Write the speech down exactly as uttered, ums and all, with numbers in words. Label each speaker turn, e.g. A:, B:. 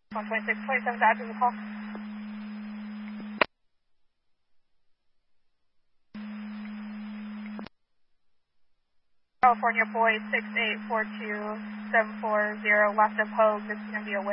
A: one twenty-six twenty-seven, Dodge in the call. California boy six eight four two seven four zero, left of Hogue, this is going to be a